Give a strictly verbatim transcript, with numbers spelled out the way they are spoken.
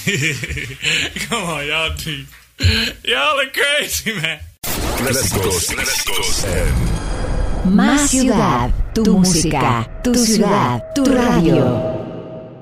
Come on, y'all, dude. Y'all are crazy, man. Clásicos, clásicos. Más ciudad, tu música, tu ciudad, tu radio.